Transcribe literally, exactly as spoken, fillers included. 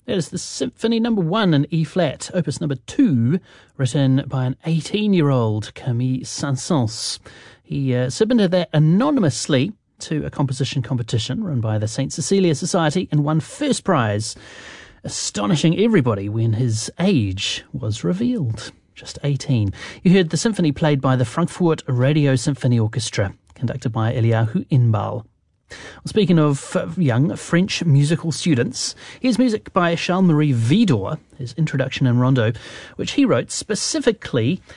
That is the Symphony Number One in E-flat, Opus Number Two, written by an eighteen-year-old Camille Saint-Saëns. He uh, submitted that anonymously to a composition competition run by the Saint Cecilia Society and won first prize, astonishing everybody when his age was revealed. Just eighteen. You heard the symphony played by the Frankfurt Radio Symphony Orchestra, conducted by Eliyahu Inbal. Speaking of uh, young French musical students, here's music by Charles-Marie Widor, his Introduction in Rondo, which he wrote specifically